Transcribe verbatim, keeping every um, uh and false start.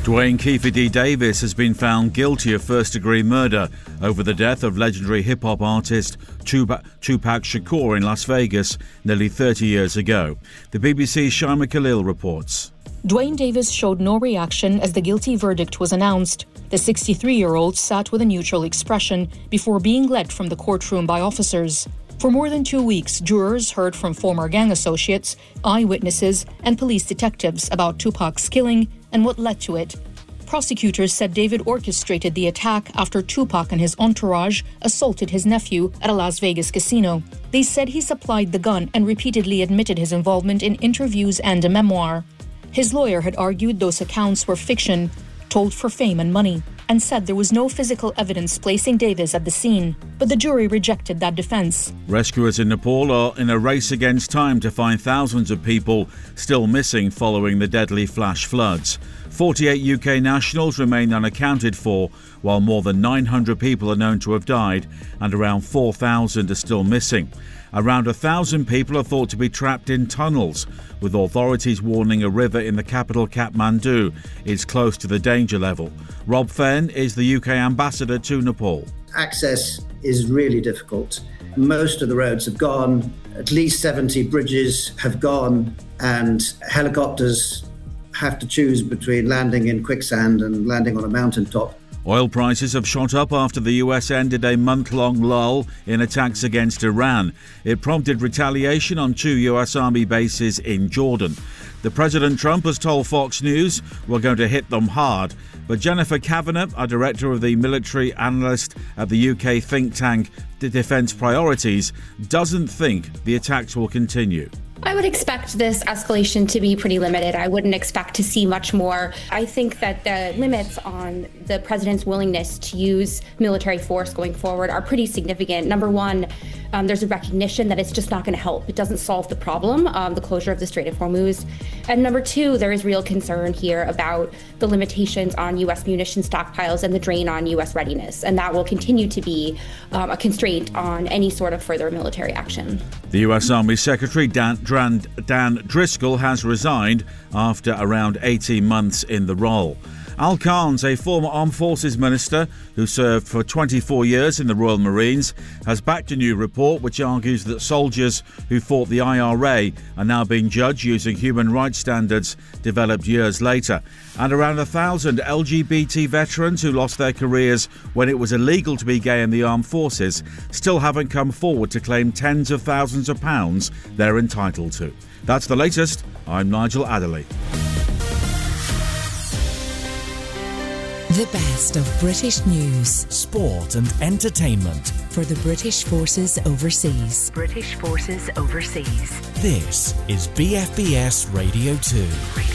Dwayne Keefe D. Davis has been found guilty of first-degree murder over the death of legendary hip-hop artist Tupac Shakur in Las Vegas nearly thirty years ago. The B B C's Shaima Khalil reports. Dwayne Davis showed no reaction as the guilty verdict was announced. The sixty-three-year-old sat with a neutral expression before being led from the courtroom by officers. For more than two weeks, jurors heard from former gang associates, eyewitnesses, and police detectives about Tupac's killing and what led to it. Prosecutors said David orchestrated the attack after Tupac and his entourage assaulted his nephew at a Las Vegas casino. They said he supplied the gun and repeatedly admitted his involvement in interviews and a memoir. His lawyer had argued those accounts were fiction, told for fame and money, and said there was no physical evidence placing Davis at the scene. But the jury rejected that defense. Rescuers in Nepal are in a race against time to find thousands of people still missing following the deadly flash floods. forty-eight U K nationals remain unaccounted for, while more than nine hundred people are known to have died and around four thousand are still missing. Around one thousand people are thought to be trapped in tunnels, with authorities warning a river in the capital Kathmandu is close to the danger level. Rob Fenn is the U K ambassador to Nepal. Access is really difficult. Most of the roads have gone, at least seventy bridges have gone, and helicopters have to choose between landing in quicksand and landing on a mountaintop. Oil prices have shot up after the U S ended a month-long lull in attacks against Iran. It prompted retaliation on two U S Army bases in Jordan. The President Trump has told Fox News, "We're going to hit them hard." But Jennifer Kavanagh, a director of the military analyst at the U K think tank Defence Priorities, doesn't think the attacks will continue. I would expect this escalation to be pretty limited. I wouldn't expect to see much more. I think that the limits on the president's willingness to use military force going forward are pretty significant. Number one, um, there's a recognition that it's just not going to help. It doesn't solve the problem, um, the closure of the Strait of Hormuz. And number two, there is real concern here about the limitations on U S munition stockpiles and the drain on U S readiness. And that will continue to be um, a constraint on any sort of further military action. The U S Army Secretary Dan, Dan Driscoll has resigned after around eighteen months in the role. Al Carnes, a former Armed Forces Minister who served for twenty-four years in the Royal Marines, has backed a new report which argues that soldiers who fought the I R A are now being judged using human rights standards developed years later. And around a thousand L G B T veterans who lost their careers when it was illegal to be gay in the armed forces still haven't come forward to claim tens of thousands of pounds they're entitled to. That's the latest. I'm Nigel Adderley. The best of British news, sport and entertainment for the British Forces Overseas. British Forces Overseas. This is B F B S Radio two.